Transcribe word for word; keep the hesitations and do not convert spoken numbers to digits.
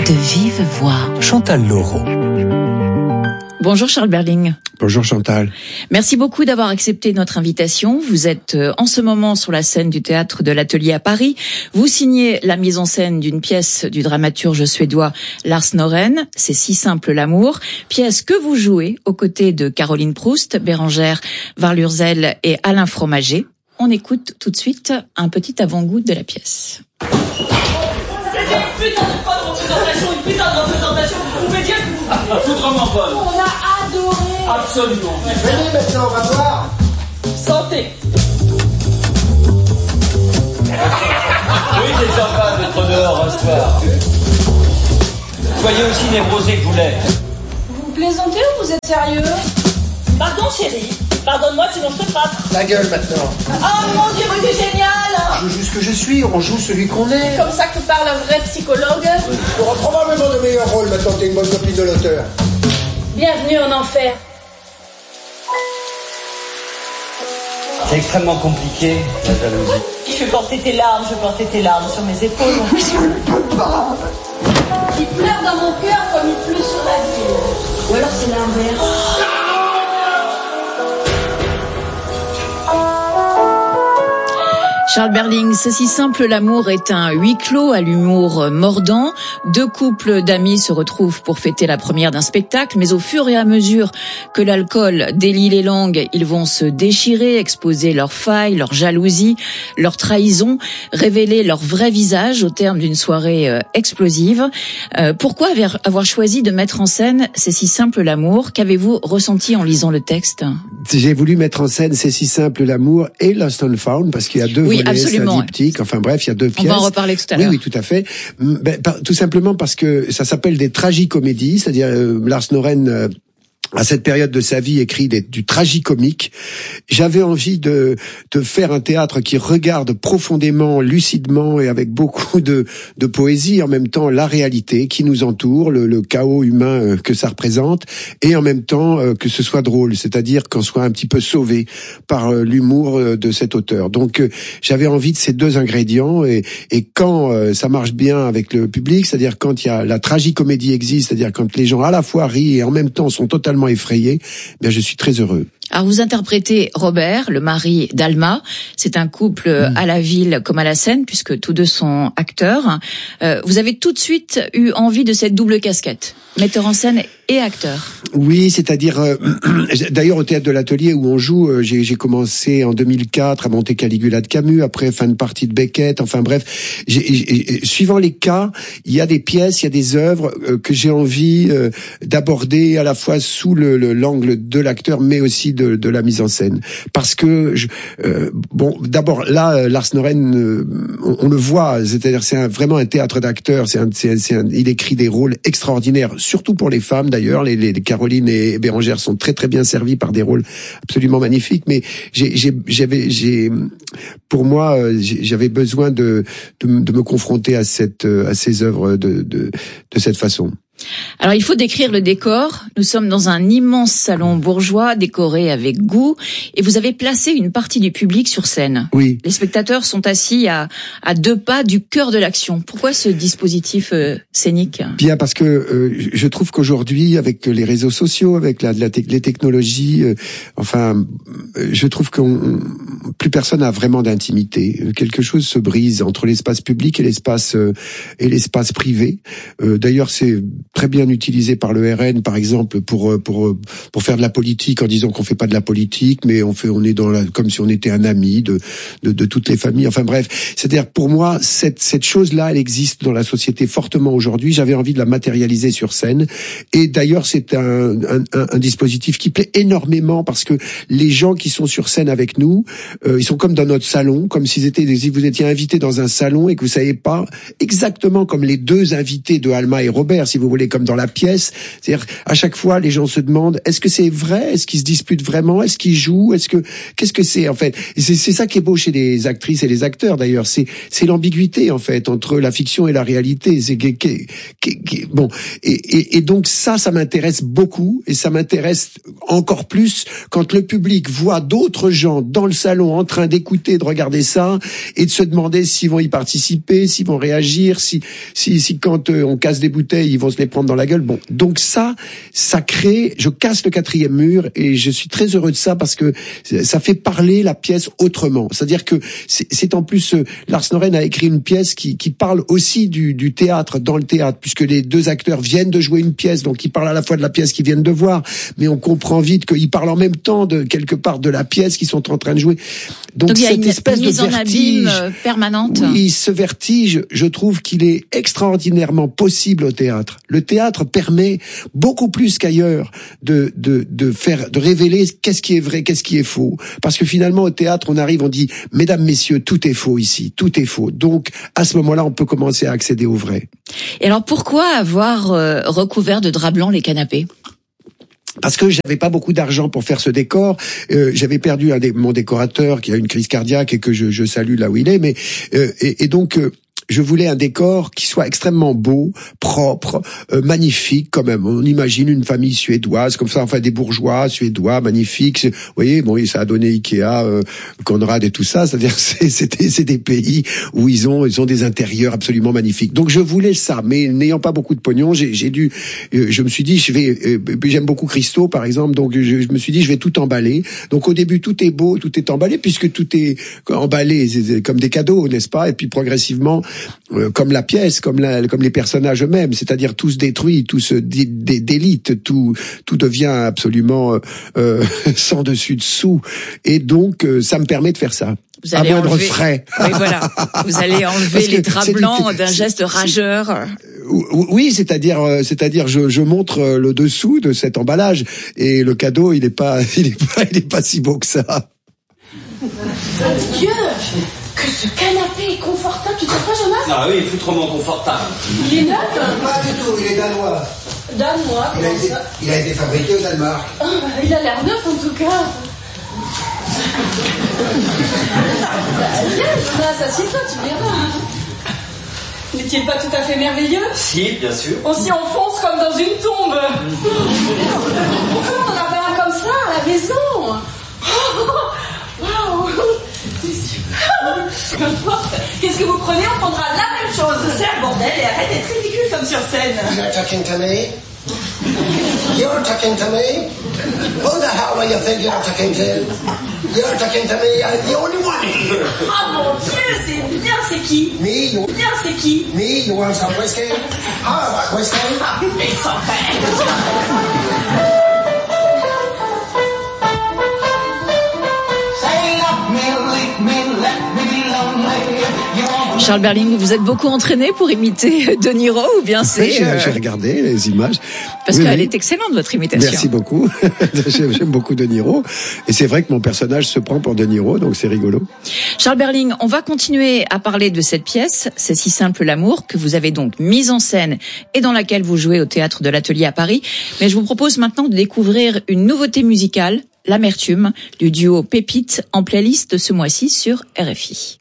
De vive voix. Chantal Laureau. Bonjour Charles Berling. Bonjour Chantal. Merci beaucoup d'avoir accepté notre invitation. Vous êtes en ce moment sur la scène du théâtre de l'Atelier à Paris. Vous signez la mise en scène d'une pièce du dramaturge suédois Lars Norén, C'est si simple l'amour, pièce que vous jouez aux côtés de Caroline Proust, Bérengère Varlurzel et Alain Fromager. On écoute tout de suite un petit avant-goût de la pièce. C'était une putain de bonne représentation, une putain de représentation. Vous pouvez dire que vous... Ah, foutrement bonne. On a adoré. Absolument. Venez maintenant, on va voir. Santé. Oui, c'est sympa d'être dehors un soir. Soyez aussi névrosés que vous l'êtes. Vous plaisantez ou vous êtes sérieux? Pardon chérie. Pardonne-moi sinon je te frappe. La gueule maintenant. Oh mon Dieu, mais c'est génial. Je joue ce que je suis, on joue celui qu'on est. Comme ça que parle un vrai psychologue. Tu auras probablement de meilleurs rôles maintenant que t'es une bonne copine de l'auteur. Bienvenue en enfer. C'est extrêmement compliqué, la jalousie. Je vais porter tes larmes, je vais porter tes larmes sur mes épaules. Il pleure dans mon cœur comme il pleut sur la ville. Ou alors c'est l'inverse. Charles Berling, C'est si simple l'amour est un huis clos à l'humour mordant. Deux couples d'amis se retrouvent pour fêter la première d'un spectacle, mais au fur et à mesure que l'alcool délie les langues, ils vont se déchirer, exposer leurs failles, leurs jalousies, leurs trahisons, révéler leur vrai visage au terme d'une soirée euh, explosive. Euh, pourquoi avoir choisi de mettre en scène C'est si simple l'amour? Qu'avez-vous ressenti en lisant le texte? J'ai voulu mettre en scène C'est si simple l'amour et Lost and Found parce qu'il y a deux oui, volets, absolument, c'est un diptyque. Enfin bref, il y a deux pièces. On va en reparler tout à oui, l'heure. Oui, tout à fait. Ben, par, tout simplement parce que ça s'appelle des tragicomédies, c'est-à-dire euh, Lars Norén euh, à cette période de sa vie, écrit des, du tragicomique. J'avais envie de, de faire un théâtre qui regarde profondément, lucidement et avec beaucoup de, de poésie, en même temps la réalité qui nous entoure, le, le chaos humain que ça représente, et en même temps que ce soit drôle, c'est-à-dire qu'on soit un petit peu sauvé par l'humour de cet auteur. Donc j'avais envie de ces deux ingrédients, et, et quand ça marche bien avec le public, c'est-à-dire quand il y a la tragicomédie existe, c'est-à-dire quand les gens à la fois rient et en même temps sont totalement effrayé, bien je suis très heureux. Alors vous interprétez Robert, le mari d'Alma. C'est un couple mmh. à la ville comme à la scène, puisque tous deux sont acteurs. Euh, vous avez tout de suite eu envie de cette double casquette, metteur en scène et acteur. Oui, c'est-à-dire, euh, d'ailleurs au théâtre de l'Atelier où on joue, euh, j'ai, j'ai commencé en deux mille quatre à monter Caligula de Camus, après fin de partie de Beckett, enfin bref, j'ai, j'ai, suivant les cas, il y a des pièces, il y a des œuvres euh, que j'ai envie euh, d'aborder à la fois sous le, le, l'angle de l'acteur, mais aussi de De, de la mise en scène, parce que je, euh, bon, d'abord là, Lars Norén, euh, on, on le voit, c'est-à-dire c'est un, vraiment un théâtre d'acteurs. C'est un, c'est, c'est un, il écrit des rôles extraordinaires, surtout pour les femmes d'ailleurs. Les, les, les Caroline et Bérengère sont très très bien servies par des rôles absolument magnifiques. Mais j'ai, j'ai, j'avais, j'ai, pour moi, j'avais besoin de, de, de me confronter à cette, à ces œuvres de, de, de cette façon. Alors il faut décrire le décor. Nous sommes dans un immense salon bourgeois décoré avec goût, et vous avez placé une partie du public sur scène. Oui. Les spectateurs sont assis à, à deux pas du cœur de l'action. Pourquoi ce dispositif euh, scénique? Bien parce que euh, je trouve qu'aujourd'hui, avec les réseaux sociaux, avec la, la les technologies, euh, enfin, je trouve que plus personne n'a vraiment d'intimité. Quelque chose se brise entre l'espace public et l'espace euh, et l'espace privé. Euh, d'ailleurs, c'est très bien utilisé par le R N, par exemple, pour pour pour faire de la politique, en disant qu'on fait pas de la politique, mais on fait, on est dans la, comme si on était un ami de de, de toutes les familles. Enfin bref, c'est-à-dire pour moi cette cette chose-là, elle existe dans la société fortement aujourd'hui. J'avais envie de la matérialiser sur scène, et d'ailleurs c'est un un, un, un dispositif qui plaît énormément parce que les gens qui sont sur scène avec nous, euh, ils sont comme dans notre salon, comme s'ils étaient, si vous étiez invités dans un salon et que vous savez pas exactement comme les deux invités de Alma et Robert, si vous voulez. s'engueuler comme dans la pièce. C'est-à-dire, à chaque fois, les gens se demandent, est-ce que c'est vrai? Est-ce qu'ils se disputent vraiment? Est-ce qu'ils jouent? Est-ce que, qu'est-ce que c'est, en fait? Et c'est, c'est ça qui est beau chez les actrices et les acteurs, d'ailleurs. C'est, c'est l'ambiguïté, en fait, entre la fiction et la réalité. C'est, que, que, que, que, bon. Et, et, et donc, ça, ça m'intéresse beaucoup, et ça m'intéresse encore plus quand le public voit d'autres gens dans le salon en train d'écouter, de regarder ça, et de se demander s'ils vont y participer, s'ils vont réagir, si, si, si quand euh, on casse des bouteilles, ils vont se les prendre dans la gueule. Bon, donc ça, ça crée, je casse le quatrième mur, et je suis très heureux de ça parce que ça fait parler la pièce autrement. C'est-à-dire que c'est, c'est en plus, euh, Lars Noren a écrit une pièce qui, qui parle aussi du, du théâtre, dans le théâtre, puisque les deux acteurs viennent de jouer une pièce, donc ils parlent à la fois de la pièce qu'ils viennent de voir, mais on comprend vite qu'ils parlent en même temps de quelque part de la pièce qu'ils sont en train de jouer. Donc, Donc il y a cette une espèce mise de en abîme vertige, permanente. oui, ce vertige, je trouve qu'il est extraordinairement possible au théâtre. Le théâtre permet beaucoup plus qu'ailleurs de de de faire de révéler qu'est-ce qui est vrai, qu'est-ce qui est faux. Parce que finalement au théâtre, on arrive, on dit mesdames, messieurs, tout est faux ici, tout est faux. Donc à ce moment-là, on peut commencer à accéder au vrai. Et alors pourquoi avoir euh, recouvert de drap blanc les canapés? Parce que j'avais pas beaucoup d'argent pour faire ce décor, euh, j'avais perdu un des, mon décorateur qui a une crise cardiaque et que je, je salue là où il est, mais euh, et, et donc euh, je voulais un décor qui soit extrêmement beau, propre, euh, magnifique quand même. On imagine une famille suédoise comme ça, enfin des bourgeois suédois magnifiques. Vous voyez, bon, ça a donné Ikea, euh, Conrad et tout ça. C'est-à-dire, c'est, c'est, c'est des pays où ils ont, ils ont des intérieurs absolument magnifiques. Donc je voulais ça, mais n'ayant pas beaucoup de pognon, j'ai, j'ai dû, euh, je me suis dit, je vais, euh, j'aime beaucoup Christo par exemple, donc je, je me suis dit, je vais tout emballer. Donc au début, tout est beau, tout est emballé, puisque tout est emballé c'est comme des cadeaux, n'est-ce pas? Et puis progressivement, Euh, comme la pièce, comme, la, comme les personnages eux-mêmes, c'est-à-dire tout se détruit, tout se dé, dé, délite, tout, tout devient absolument euh, sans dessus dessous, et donc euh, ça me permet de faire ça. Vous allez à moindre enlever... frais. Oui, voilà. Vous allez enlever les draps blancs d'un geste rageur. Oui, c'est-à-dire, c'est-à-dire, je, je montre le dessous de cet emballage, et le cadeau, il est pas, il est pas, il est pas si beau que ça. Dieu, que ce canapé est confortable, tu trouves pas, Jonas? Ah oui, foutrement confortable. Il est neuf? Pas du tout, il est danois. Danois, Il a comment été, ça? il a été fabriqué au Danemark. Oh, il a l'air neuf en tout cas. Viens, Jonas, assieds-toi, tu verras. N'est-il pas tout à fait merveilleux? Si, bien sûr. On s'y enfonce comme dans une tombe. Comment on en avait un comme ça à la maison? Waouh! N'importe. Qu'est-ce que vous prenez? On prendra la même chose. C'est un bordel et arrête d'être ridicule comme sur scène. You're talking to me? You're talking to me? Who the hell do you think you're talking to? You're talking to me, I'm the only one here. Ah mon Dieu, c'est bien, c'est qui? Me, you, Bien, c'est qui? me, you want some whiskey? How about whiskey? Ah, mais sans peine. Charles Berling, vous êtes beaucoup entraîné pour imiter De Niro ou bien c'est... Oui, j'ai, euh... j'ai regardé les images. Parce oui, qu'elle oui. est excellente, votre imitation. Merci beaucoup. J'aime, j'aime beaucoup De Niro. Et c'est vrai que mon personnage se prend pour De Niro, donc c'est rigolo. Charles Berling, on va continuer à parler de cette pièce, C'est si simple l'amour, que vous avez donc mise en scène et dans laquelle vous jouez au Théâtre de l'Atelier à Paris. Mais je vous propose maintenant de découvrir une nouveauté musicale, L'Amertume, du duo Pépite, en playlist ce mois-ci sur R F I.